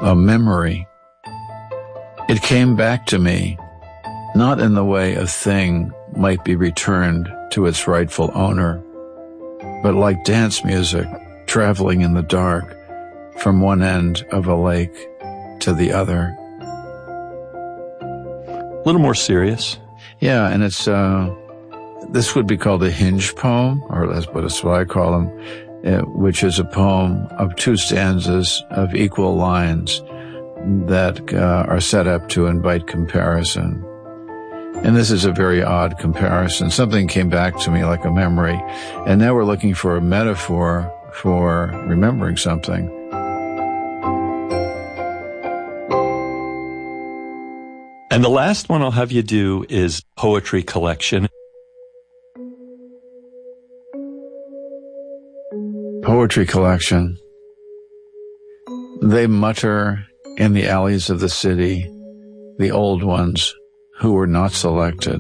a memory. It came back to me, not in the way a thing might be returned to its rightful owner, but like dance music traveling in the dark from one end of a lake to the other. A little more serious. Yeah, and it's this would be called a hinge poem, or that's what I call them, which is a poem of two stanzas of equal lines that are set up to invite comparison. And this is a very odd comparison. Something came back to me like a memory, and now we're looking for a metaphor for remembering something. And the last one I'll have you do is poetry collection. Poetry collection. They mutter in the alleys of the city, the old ones who were not selected.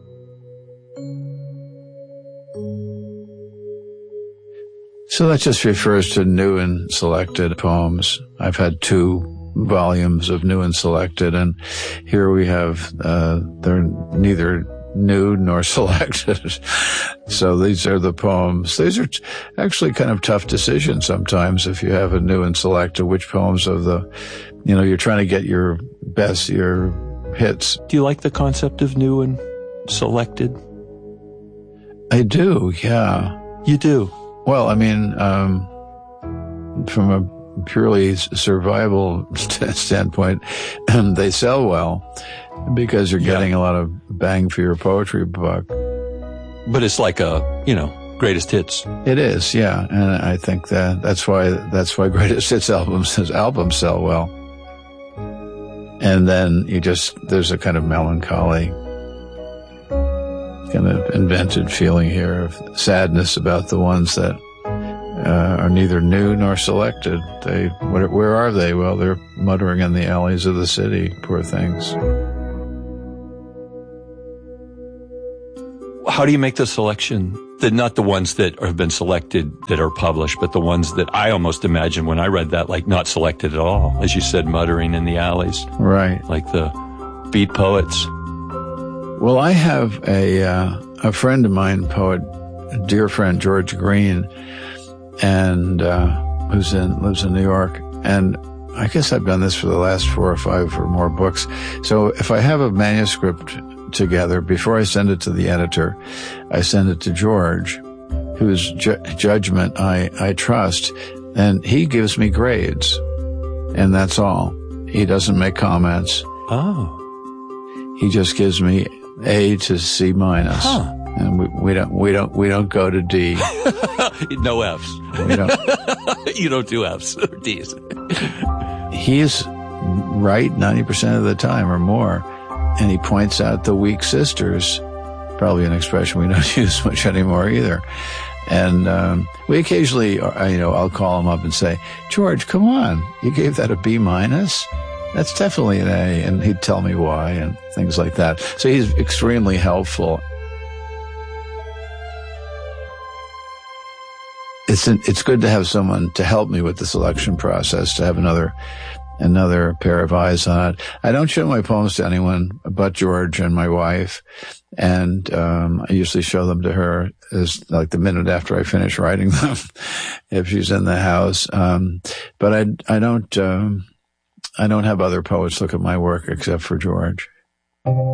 So that just refers to new and selected poems. I've had 2 volumes of new and selected, and here we have, they're neither new nor selected. So these are the poems. These are actually kind of tough decisions sometimes if you have a new and selected, which poems of the, you're trying to get your best, your hits. Do you like the concept of new and selected? I do, yeah. You do? Well, I mean, from a purely survival standpoint, they sell well because you're getting a lot of bang for your poetry buck. But it's like a, greatest hits. It is, yeah. And I think that's why greatest hits albums sell well. And then there's a kind of melancholy, kind of invented feeling here of sadness about the ones that are neither new nor selected. Where are they? Well, they're muttering in the alleys of the city, poor things. How do you make the selection? Not the ones that have been selected that are published, but the ones that I almost imagine when I read that, like not selected at all. As you said, muttering in the alleys. Right. Like the beat poets. Well, I have a friend of mine, poet, a dear friend, George Green, and lives in New York. And I guess I've done this for the last 4 or 5 or more books. So if I have a manuscript together, before I send it to the editor, I send it to George, whose judgment I trust, and he gives me grades, and that's all. He doesn't make comments. Oh. He just gives me A to C minus. Huh. And we don't go to D. No Fs. We don't. You don't do Fs or Ds. He's right 90% of the time or more. And he points out the weak sisters, probably an expression we don't use much anymore either. And we occasionally, I'll call him up and say, George, come on, you gave that a B minus? That's definitely an A. And he'd tell me why and things like that. So he's extremely helpful. It's good to have someone to help me with the selection process, to have another pair of eyes on it. I don't show my poems to anyone but George and my wife. And, I usually show them to her as like the minute after I finish writing them, if she's in the house. But I don't have other poets look at my work except for George.